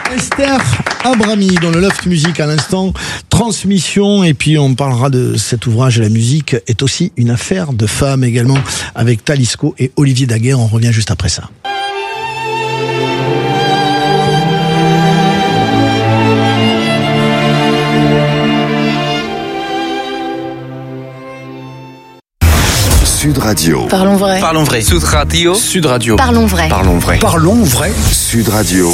Esther Abrami dans le Loft Music à l'instant, transmission, et puis on parlera de cet ouvrage. La musique est aussi une affaire de femmes également, avec Talisco et Olivier Daguerre. On revient juste après ça. Sud Radio. Parlons vrai. Parlons vrai. Sud Radio. Sud Radio. Parlons vrai. Parlons vrai. Parlons vrai. Sud Radio.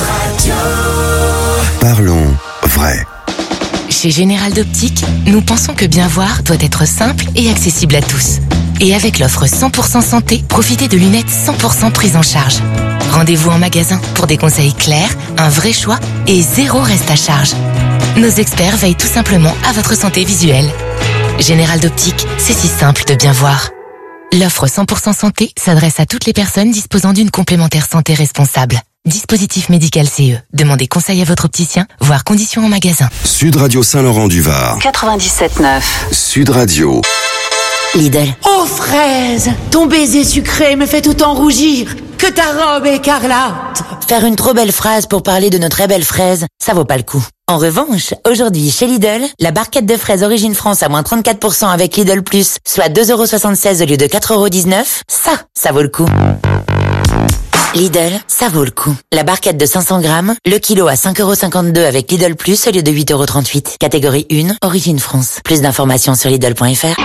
Parlons vrai. Chez Général d'Optique, nous pensons que bien voir doit être simple et accessible à tous. Et avec l'offre 100% santé, profitez de lunettes 100% prises en charge. Rendez-vous en magasin pour des conseils clairs, un vrai choix et zéro reste à charge. Nos experts veillent tout simplement à votre santé visuelle. Général d'Optique, c'est si simple de bien voir. L'offre 100% santé s'adresse à toutes les personnes disposant d'une complémentaire santé responsable. Dispositif médical CE. Demandez conseil à votre opticien, voire conditions en magasin. Sud Radio Saint-Laurent-du-Var. 97.9. Sud Radio. Lidl. Oh fraise, ton baiser sucré me fait autant rougir que ta robe écarlate. Faire une trop belle phrase pour parler de nos très belles fraises, ça vaut pas le coup. En revanche, aujourd'hui chez Lidl, la barquette de fraises Origine France à moins 34% avec Lidl Plus, soit 2,76€ au lieu de 4,19€, ça vaut le coup. Lidl, ça vaut le coup. La barquette de 500 grammes, le kilo à 5,52€ avec Lidl Plus au lieu de 8,38€. Catégorie 1, Origine France. Plus d'informations sur Lidl.fr.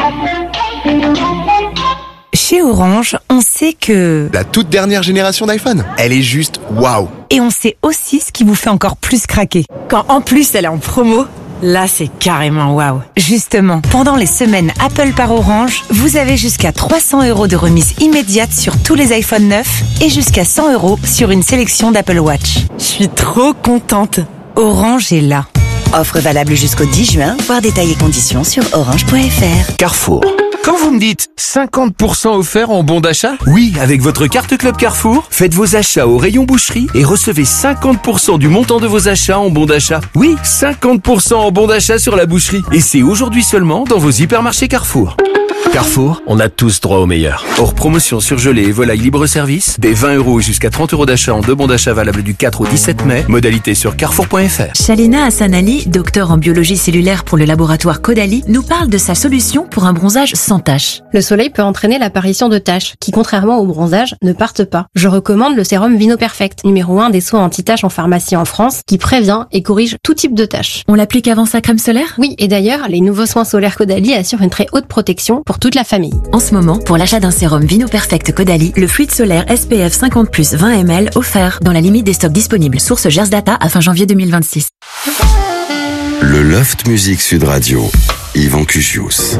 Chez Orange, on sait que... La toute dernière génération d'iPhone, elle est juste waouh. Et on sait aussi ce qui vous fait encore plus craquer. Quand en plus elle est en promo, là c'est carrément waouh. Justement, pendant les semaines Apple par Orange, vous avez jusqu'à 300€ de remise immédiate sur tous les iPhone 9 et jusqu'à 100€ sur une sélection d'Apple Watch. Je suis trop contente. Orange est là. Offre valable jusqu'au 10 juin, voir détails et conditions sur orange.fr. Carrefour. Quand vous me dites 50% offert en bon d'achat, oui, avec votre carte Club Carrefour, faites vos achats au rayon boucherie et recevez 50% du montant de vos achats en bon d'achat. Oui, 50% en bon d'achat sur la boucherie. Et c'est aujourd'hui seulement dans vos hypermarchés Carrefour. Carrefour, on a tous droit au meilleur. Hors promotion surgelée et volaille libre-service, des 20€ jusqu'à 30€ d'achat en 2 bons d'achat valables du 4 au 17 mai. Modalité sur carrefour.fr. Shalina Hassanali, docteur en biologie cellulaire pour le laboratoire Caudalie, nous parle de sa solution pour un bronzage sans taches. Le soleil peut entraîner l'apparition de taches, qui contrairement au bronzage, ne partent pas. Je recommande le sérum Vino Perfect, numéro 1 des soins anti-taches en pharmacie en France, qui prévient et corrige tout type de taches. On l'applique avant sa crème solaire ? Oui, et d'ailleurs, les nouveaux soins solaires Caudalie assurent une très haute protection pour toute la famille. En ce moment, pour l'achat d'un sérum Vino Perfect Caudalie, le fluide solaire SPF 50+, 20 ml offert dans la limite des stocks disponibles. Source Gers Data à fin janvier 2026. Le Loft Music Sud Radio. Yvan Cugius.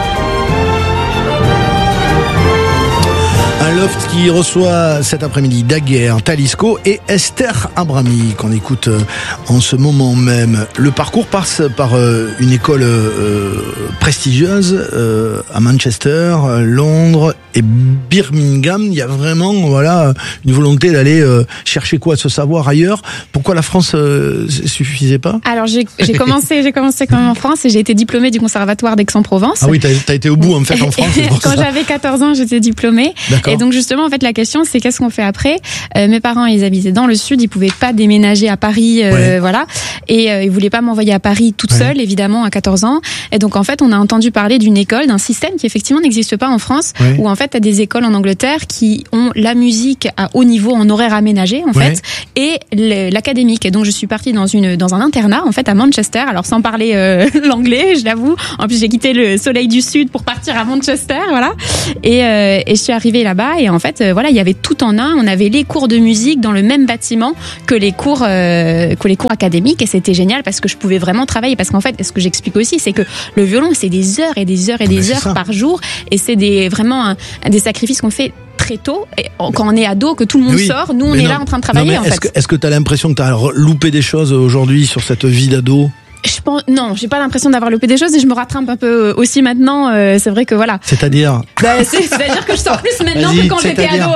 Un Loft qui reçoit cet après-midi Daguerre, Talisco et Esther Abrami, qu'on écoute en ce moment même. Le parcours passe par une école prestigieuse à Manchester, Londres et Birmingham. Il y a vraiment une volonté d'aller chercher ce savoir ailleurs. Pourquoi la France suffisait pas? Alors j'ai commencé quand même en France et j'ai été diplômée du conservatoire d'Aix-en-Provence. Ah oui, t'as été au bout en fait en France. Quand j'avais 14 ans, j'étais diplômée. D'accord. Et donc justement, en fait, la question, c'est qu'est-ce qu'on fait après? Mes parents, ils habitaient dans le sud, ils pouvaient pas déménager à Paris, voilà. Et ils voulaient pas m'envoyer à Paris toute seule, évidemment, à 14 ans. Et donc, en fait, on a entendu parler d'une école, d'un système qui effectivement n'existe pas en France, où en fait, t'as des écoles en Angleterre qui ont la musique à haut niveau en horaire aménagé, en fait, et l'académique. Et donc, je suis partie dans un internat, en fait, à Manchester. Alors, sans parler l'anglais, je l'avoue. En plus, j'ai quitté le soleil du sud pour partir à Manchester, voilà. Et je suis arrivée là-bas et en fait, il y avait tout en un. On avait les cours de musique dans le même bâtiment que les cours académiques et c'était génial parce que je pouvais vraiment travailler. Parce qu'en fait, ce que j'explique aussi, c'est que le violon, c'est des heures et des heures et des heures par jour et c'est vraiment des sacrifices qu'on fait très tôt, et quand on est ado, que tout le monde sort, nous on est là en train de travailler en fait. Est-ce que tu as l'impression que tu as loupé des choses aujourd'hui sur cette vie d'ado? Non, j'ai pas l'impression d'avoir loupé des choses et je me rattrape un peu aussi maintenant. C'est vrai que voilà. C'est-à-dire c'est-à-dire que je sors plus maintenant que quand j'étais ado.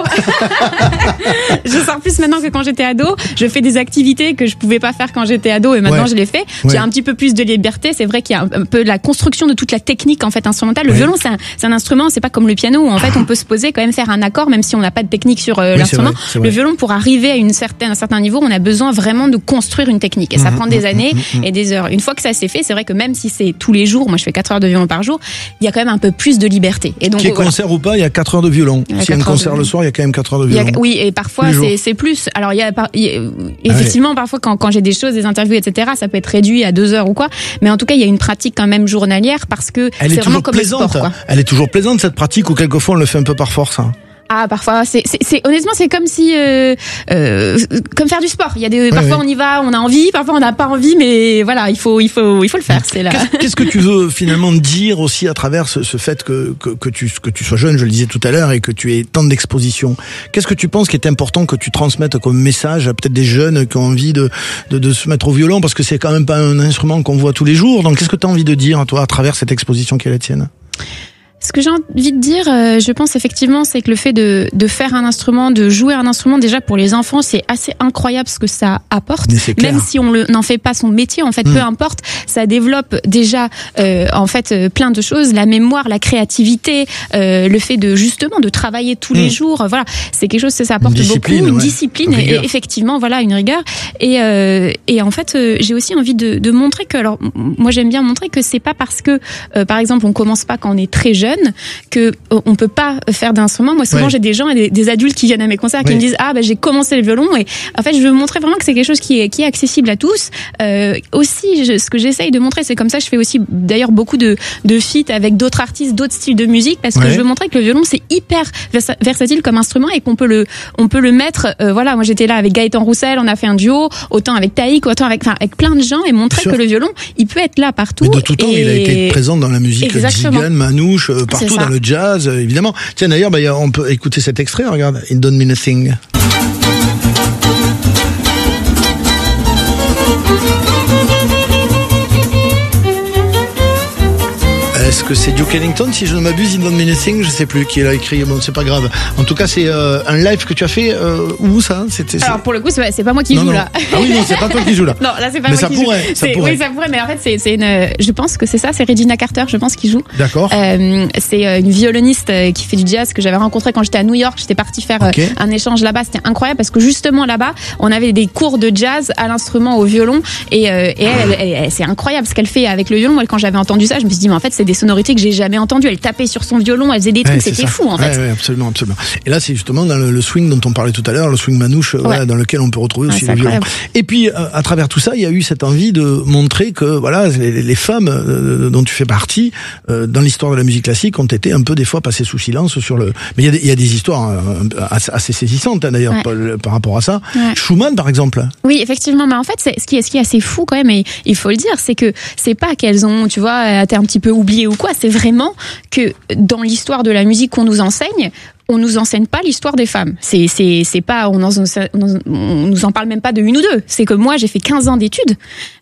Je sors plus maintenant que quand j'étais ado. Je fais des activités que je pouvais pas faire quand j'étais ado et maintenant je les fais. J'ai un petit peu plus de liberté. C'est vrai qu'il y a un peu la construction de toute la technique en fait instrumentale. Le violon, c'est un instrument. C'est pas comme le piano où en fait on peut se poser quand même faire un accord même si on n'a pas de technique sur l'instrument. C'est vrai. Le violon, pour arriver à un certain niveau, on a besoin vraiment de construire une technique et ça prend des années et des heures. Une fois que ça s'est fait, c'est vrai que même si c'est tous les jours, moi je fais 4 heures de violon par jour, il y a quand même un peu plus de liberté. Et donc, qu'il y ait concert ou pas, il y a 4 heures de violon. S'il y a un concert le soir, il y a quand même 4 heures de violon. Oui, et parfois c'est plus. Alors effectivement, parfois quand j'ai des choses, des interviews, etc., ça peut être réduit à 2 heures ou quoi. Mais en tout cas, il y a une pratique quand même journalière parce que c'est vraiment comme le sport, quoi. Elle est toujours plaisante cette pratique ou quelquefois on le fait un peu par force. Ah, parfois, honnêtement, c'est comme si, comme faire du sport. Il y a parfois on y va, on a envie, parfois on n'a pas envie, mais voilà, il faut le faire. C'est là. Qu'est-ce que tu veux finalement dire aussi à travers ce fait que tu sois jeune, je le disais tout à l'heure, et que tu aies tant d'expositions? Qu'est-ce que tu penses qu'il est important que tu transmettes comme message à peut-être des jeunes qui ont envie de se mettre au violon, parce que c'est quand même pas un instrument qu'on voit tous les jours. Donc, qu'est-ce que tu as envie de dire, toi, à travers cette exposition qui est la tienne? Ce que j'ai envie de dire, je pense effectivement, c'est que le fait de faire un instrument, de jouer un instrument, déjà pour les enfants, c'est assez incroyable ce que ça apporte. Même si on n'en fait pas son métier, en fait, peu importe, ça développe déjà en fait plein de choses, la mémoire, la créativité, le fait de justement de travailler tous les jours, voilà, c'est quelque chose que ça apporte beaucoup, une discipline et effectivement, voilà, une rigueur. Et en fait, j'ai aussi envie de montrer que, alors moi j'aime bien montrer que c'est pas parce que par exemple on commence pas quand on est très jeune que on peut pas faire d'instrument. Moi souvent j'ai des gens et des adultes qui viennent à mes concerts qui me disent j'ai commencé le violon, et en fait je veux montrer vraiment que c'est quelque chose qui est accessible à tous. Aussi ce que j'essaye de montrer, c'est comme ça je fais aussi d'ailleurs beaucoup de feats avec d'autres artistes, d'autres styles de musique, parce que je veux montrer que le violon c'est hyper versatile comme instrument et qu'on peut le mettre voilà, moi j'étais là avec Gaëtan Roussel, on a fait un duo, autant avec Taïk, autant avec plein de gens, et montrer que le violon il peut être là partout. Mais de tout temps il a été présent dans la musique Zigan, Manouche, partout dans le jazz, évidemment. Tiens, d'ailleurs, on peut écouter cet extrait, regarde, It Don't Mean a Thing. Est-ce que c'est Duke Ellington, si je ne m'abuse, In Don't Mean a Thing, je sais plus qui l'a écrit, bon c'est pas grave. En tout cas c'est un live que tu as fait, où ça? Alors pour le coup c'est pas moi qui joue là. Ah oui, non, c'est pas toi qui joue là. Non, là c'est pas moi qui joue. Ça pourrait. Oui, ça pourrait, mais en fait c'est une, je pense que c'est ça, c'est Regina Carter, je pense, qui joue. D'accord. C'est une violoniste qui fait du jazz que j'avais rencontrée quand j'étais à New York. J'étais partie faire un échange là-bas, c'était incroyable parce que justement là-bas on avait des cours de jazz à l'instrument, au violon, et elle c'est incroyable ce qu'elle fait avec le violon. Moi quand j'avais entendu ça, je me suis dit mais en fait c'est des sonorités que j'ai jamais entendues. Elle tapait sur son violon, elle faisait des trucs, c'était fou en fait. Ouais, absolument. Et là c'est justement dans le swing dont on parlait tout à l'heure, le swing manouche, dans lequel on peut retrouver aussi le violon. Et puis à travers tout ça, il y a eu cette envie de montrer que voilà, les femmes dont tu fais partie dans l'histoire de la musique classique ont été un peu des fois passées sous silence sur le. Mais il y a des histoires assez saisissantes d'ailleurs par rapport à ça. Schumann par exemple. Oui, effectivement, mais en fait ce qui est assez fou quand même, et il faut le dire, c'est que c'est pas qu'elles ont, tu vois, été un petit peu oubliées ou quoi, c'est vraiment que dans l'histoire de la musique qu'on nous enseigne, on nous enseigne pas l'histoire des femmes. C'est pas, on nous en parle même pas de une ou deux. C'est que moi j'ai fait 15 ans d'études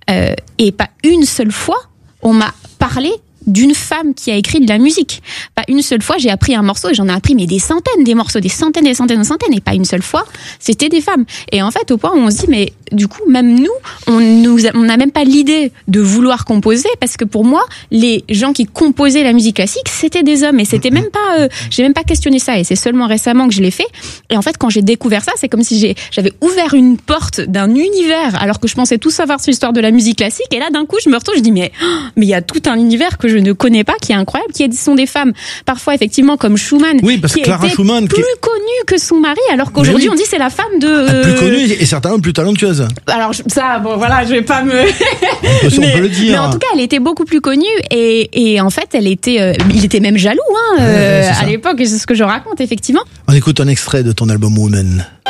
et pas une seule fois on m'a parlé d'une femme qui a écrit de la musique. Pas une seule fois j'ai appris un morceau, et j'en ai appris mais des centaines, des morceaux, des centaines, et pas une seule fois c'était des femmes. Et en fait au point où on se dit mais du coup même nous on n'a même pas l'idée de vouloir composer, parce que pour moi les gens qui composaient la musique classique c'était des hommes, et c'était même pas j'ai même pas questionné ça, et c'est seulement récemment que je l'ai fait. Et en fait quand j'ai découvert ça, c'est comme si j'avais ouvert une porte d'un univers alors que je pensais tout savoir sur l'histoire de la musique classique, et là d'un coup je me retrouve, je dis mais il y a tout un univers que je ne connais pas, qui est incroyable, qui sont des femmes parfois effectivement comme Schumann, parce qui que Clara était Schumann, plus connue que son mari, alors qu'aujourd'hui on dit c'est la femme de plus connue et certainement plus talentueuse. Alors ça, bon voilà, je vais pas me on peut le dire. Mais en tout cas elle était beaucoup plus connue, et en fait il était même jaloux à l'époque, et c'est ce que je raconte effectivement. On écoute un extrait de ton album Women.